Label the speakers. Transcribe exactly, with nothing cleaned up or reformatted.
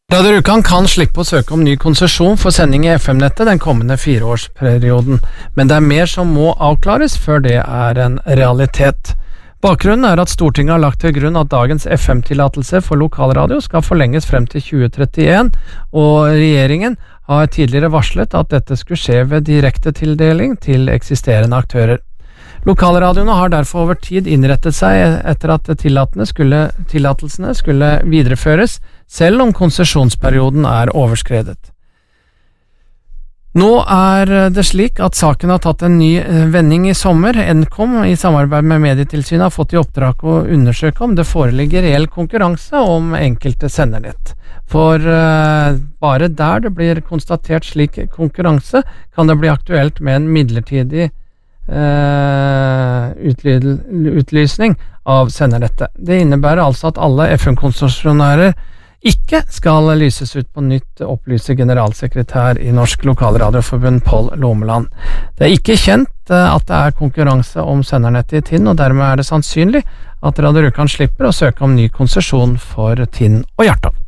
Speaker 1: Radio Rjukan kan slippe å søke om ny konsesjon for sending i F M-nettet den kommende fireårsperioden, men det er mer som må avklares før det er en realitet. Bakgrunnen er at Stortinget har lagt til grunn at dagens F M-tillatelse for lokalradio skal forlenges frem til tjue trettien, og regjeringen har tidligere varslet at dette skulle skje ved direkte tildeling til eksisterende aktører. Lokalradioene har derfor over tid innrettet seg etter at skulle, tillatelsene skulle videreføres, selv om konsesjonsperioden er overskredet. Nå er det slik at saken har tatt en ny vending i sommer. Nkom i samarbeid med Medietilsynet har fått i oppdrag å undersøke om det foreligger reell konkurranse om enkelte sendernett. For uh, bare der det blir konstatert slik konkurranse, kan det bli aktuelt med en midlertidig Uh, utlysning av sendernettet. Det innebærer altså at alle F M-konsesjonærer ikke skal lyses ut på nytt, opplyser generalsekretær i Norsk Lokalradioforbund Pål Lomeland. Det er ikke kjent uh, at det er konkurranse om sendernettet i Tinn, og dermed er det sannsynlig at Radio Rjukan slipper å søke om ny konsesjon for Tinn og Hjartdal.